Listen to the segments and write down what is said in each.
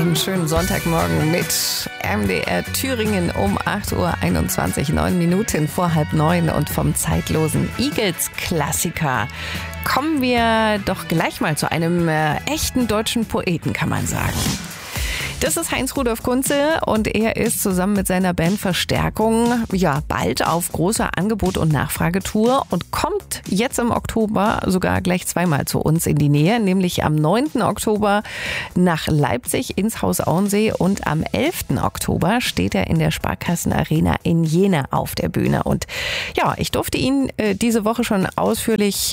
einen schönen Sonntagmorgen mit MDR Thüringen um 8:21 Uhr, 9 Minuten vor 8:30 und vom zeitlosen Eagles-Klassiker kommen wir doch gleich mal zu einem echten deutschen Poeten, kann man sagen. Das ist Heinz Rudolf Kunze und er ist zusammen mit seiner Band Verstärkung bald auf großer Angebot- und Nachfragetour und kommt jetzt im Oktober sogar gleich zweimal zu uns in die Nähe, nämlich am 9. Oktober nach Leipzig ins Haus Auensee und am 11. Oktober steht er in der Sparkassenarena in Jena auf der Bühne. Und ja, ich durfte ihn diese Woche schon ausführlich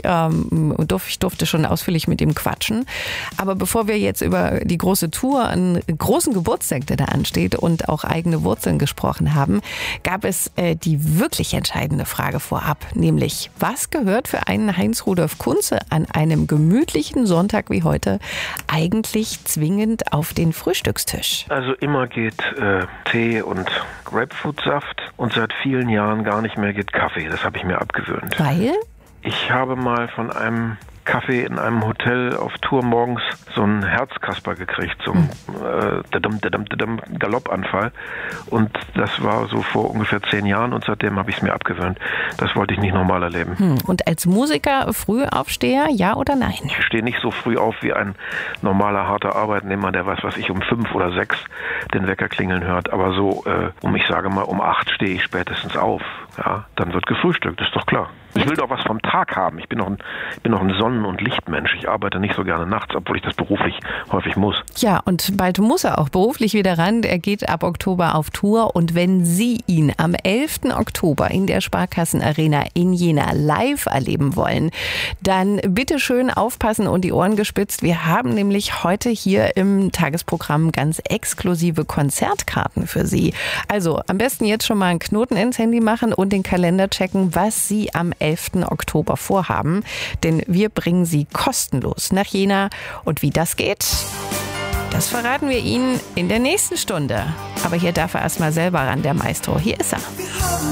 mit ihm quatschen. Aber bevor wir jetzt über die große Tour, einen großen Geburtstag, der da ansteht und auch eigene Wurzeln gesprochen haben, gab es die wirklich entscheidende Frage vorab, nämlich was gehört für einen Heinz Rudolf Kunze an einem gemütlichen Sonntag wie heute eigentlich zwingend auf den Frühstückstisch? Also immer geht Tee und Grapefruitsaft und seit vielen Jahren gar nicht mehr geht Kaffee. Das habe ich mir abgewöhnt. Weil? Ich habe mal von einem Kaffee in einem Hotel auf Tour morgens so einen Herzkasper gekriegt, so einen Galoppanfall. Und das war so vor ungefähr 10 Jahren und seitdem habe ich es mir abgewöhnt. Das wollte ich nicht normal erleben. Und als Musiker Frühaufsteher, ja oder nein? Ich stehe nicht so früh auf wie ein normaler, harter Arbeitnehmer, der um 5 oder 6 den Wecker klingeln hört. Aber so, um 8 stehe ich spätestens auf. Ja, dann wird gefrühstückt, ist doch klar. Ich will doch was vom Tag haben. Ich bin noch ein Sonnen- und Lichtmensch. Ich arbeite nicht so gerne nachts, obwohl ich das beruflich häufig muss. Ja, und bald muss er auch beruflich wieder ran. Er geht ab Oktober auf Tour. Und wenn Sie ihn am 11. Oktober in der Sparkassenarena in Jena live erleben wollen, dann bitte schön aufpassen und die Ohren gespitzt. Wir haben nämlich heute hier im Tagesprogramm ganz exklusive Konzertkarten für Sie. Also am besten jetzt schon mal einen Knoten ins Handy machen und den Kalender checken, was Sie am 11. Oktober vorhaben, denn wir bringen Sie kostenlos nach Jena. Und wie das geht, das verraten wir Ihnen in der nächsten Stunde. Aber hier darf er erst mal selber ran, der Maestro. Hier ist er.